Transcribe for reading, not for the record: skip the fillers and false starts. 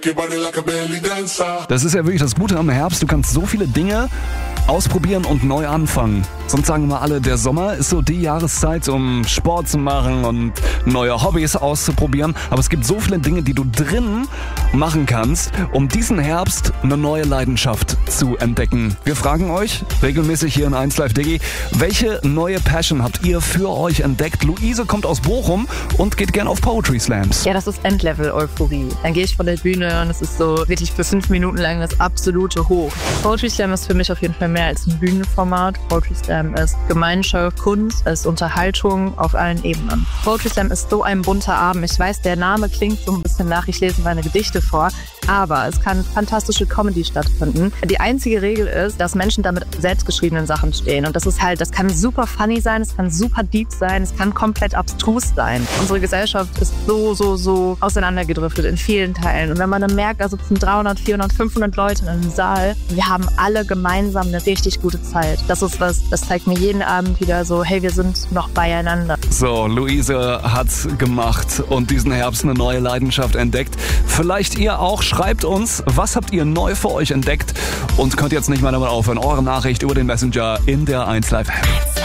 Das ist ja wirklich das Gute am Herbst. Du kannst so viele Dinge ausprobieren und neu anfangen. Sonst sagen immer alle, der Sommer ist so die Jahreszeit, um Sport zu machen und neue Hobbys auszuprobieren. Aber es gibt so viele Dinge, die du drin machen kannst, um diesen Herbst eine neue Leidenschaft zu entdecken. Wir fragen euch regelmäßig hier in 1Live Diggi, welche neue Passion habt ihr für euch entdeckt? Luise kommt aus Bochum und geht gern auf Poetry Slams. Ja, das ist Endlevel-Euphorie. Dann gehe ich von der Bühne und es ist so wirklich für 5 Minuten lang das absolute Hoch. Poetry Slam ist für mich auf jeden Fall mehr als ein Bühnenformat. Poetry Slam ist Gemeinschaft, Kunst, ist Unterhaltung auf allen Ebenen. Poetry Slam ist so ein bunter Abend. Ich weiß, der Name klingt so ein bisschen nach, ich lese meine Gedichte vor, aber es kann fantastische Comedy stattfinden. Die einzige Regel ist, dass Menschen da mit selbstgeschriebenen Sachen stehen. Und das ist halt, das kann super funny sein, es kann super deep sein, es kann komplett abstrus sein. Unsere Gesellschaft ist so auseinandergedriftet in vielen Teilen. Und wenn man dann merkt, da sitzen 300, 400, 500 Leute in einem Saal, wir haben alle gemeinsam eine richtig gute Zeit. Das ist was, das zeigt mir jeden Abend wieder so, hey, wir sind noch beieinander. So, Luise hat's gemacht und diesen Herbst eine neue Leidenschaft entdeckt. Vielleicht ihr auch. Schreibt uns, was habt ihr neu für euch entdeckt und könnt jetzt nicht mehr damit aufhören. Eure Nachricht über den Messenger in der 1Live App.